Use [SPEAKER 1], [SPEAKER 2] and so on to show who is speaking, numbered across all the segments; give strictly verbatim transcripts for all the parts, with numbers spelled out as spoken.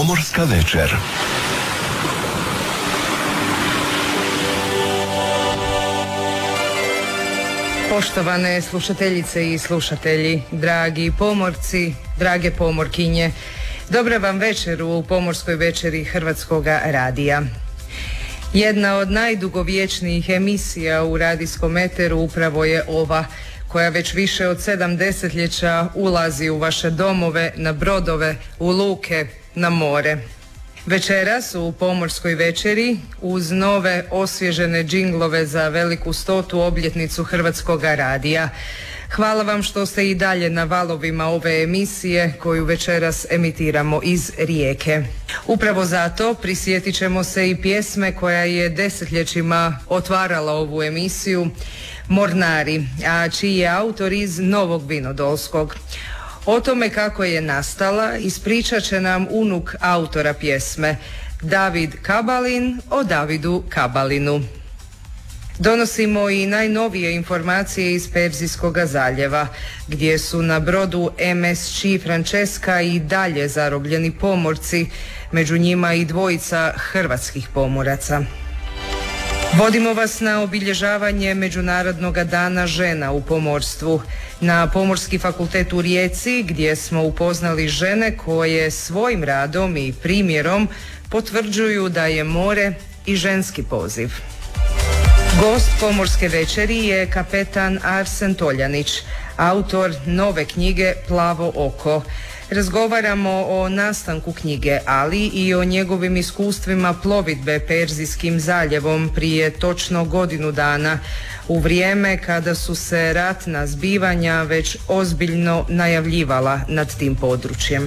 [SPEAKER 1] Pomorska večer.
[SPEAKER 2] Poštovane slušateljice i slušatelji, dragi pomorci, drage pomorkinje, dobra vam večer u Pomorskoj večeri Hrvatskoga radija. Jedna od najdugovječnijih emisija u radijskom eteru upravo je ova, koja već više od sedam desetljeća ulazi u vaše domove, na brodove, u luke, na more. Večeras u Pomorskoj večeri uz nove osvježene džinglove za veliku stotu obljetnicu Hrvatskoga radija. Hvala vam što ste i dalje na valovima ove emisije koju večeras emitiramo iz Rijeke. Upravo zato prisjetit ćemo se i pjesme koja je desetljećima otvarala ovu emisiju, Mornari, a čiji je autor iz Novog Vinodolskog. O tome kako je nastala ispričat će nam unuk autora pjesme, David Kabalin o Davidu Kabalinu. Donosimo i najnovije informacije iz Perzijskog zaljeva, gdje su na brodu M S C Francesca i dalje zarobljeni pomorci, među njima i dvojica hrvatskih pomoraca. Vodimo vas na obilježavanje Međunarodnog dana žena u pomorstvu, na Pomorski fakultet u Rijeci, gdje smo upoznali žene koje svojim radom i primjerom potvrđuju da je more i ženski poziv. Gost Pomorske večeri je kapetan Arsen Toljanić, autor nove knjige Plavo oko. Razgovaramo o nastanku knjige, ali i o njegovim iskustvima plovidbe Perzijskim zaljevom prije točno godinu dana, u vrijeme kada su se ratna zbivanja već ozbiljno najavljivala nad tim područjem.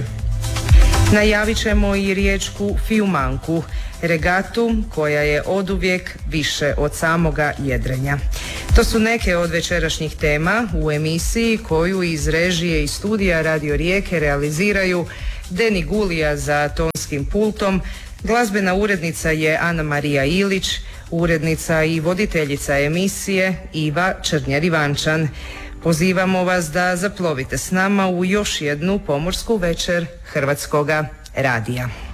[SPEAKER 2] Najavit ćemo i riječku Fiumanku, regatu koja je oduvijek više od samoga jedrenja. To su neke od večerašnjih tema u emisiji koju iz režije i studija Radio Rijeke realiziraju Deni Gulija za tonskim pultom, glazbena urednica je Ana Marija Ilić, urednica i voditeljica emisije Iva Črnjar-Ivančan. Pozivamo vas da zaplovite s nama u još jednu Pomorsku večer Hrvatskoga radija.